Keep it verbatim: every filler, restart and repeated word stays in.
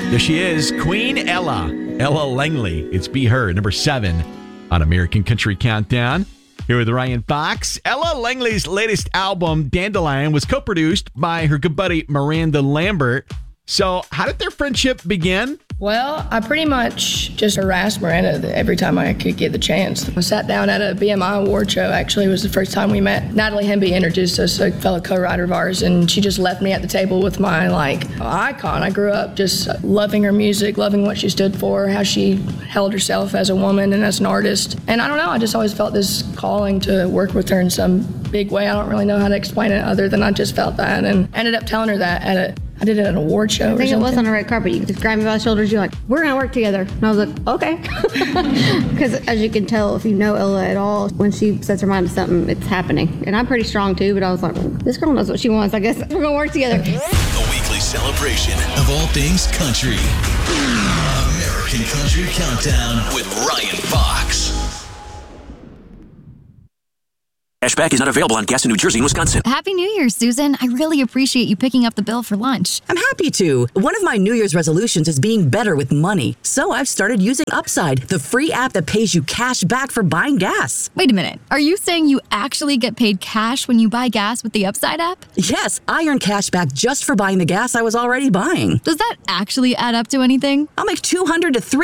There she is, Queen Ella. Ella Langley. It's Be Her, number seven on American Country Countdown. Here with Ryan Fox. Ella Langley's latest album, Dandelion, was co-produced by her good buddy Miranda Lambert. So how did their friendship begin? Well, I pretty much just harassed Miranda every time I could get the chance. I sat down at a B M I award show, actually. It was the first time we met. Natalie Hemby introduced us, a fellow co-writer of ours, and she just left me at the table with my, like, icon. I grew up just loving her music, loving what she stood for, how she held herself as a woman and as an artist. And I don't know, I just always felt this calling to work with her in some big way. I don't really know how to explain it other than I just felt that, and ended up telling her that at a I did it at an award show. I think or it was on a red carpet. You just grabbed me by the shoulders. You're like, we're going to work together. And I was like, okay. Because as you can tell, if you know Ella at all, when she sets her mind to something, it's happening. And I'm pretty strong too, but I was like, this girl knows what she wants. I guess we're going to work together. A weekly celebration of all things country. American Country Countdown with Ryan Fox. Cashback is not available on gas in New Jersey and Wisconsin. Happy New Year, Susan. I really appreciate you picking up the bill for lunch. I'm happy to. One of my New Year's resolutions is being better with money. So I've started using Upside, the free app that pays you cash back for buying gas. Wait a minute. Are you saying you actually get paid cash when you buy gas with the Upside app? Yes, I earn cash back just for buying the gas I was already buying. Does that actually add up to anything? I'll make two hundred to three